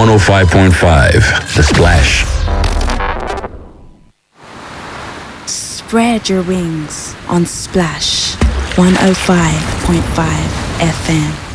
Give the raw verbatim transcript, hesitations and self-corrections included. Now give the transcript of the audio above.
one oh five point five. The Splash. Spread your wings on Splash one oh five point five F M.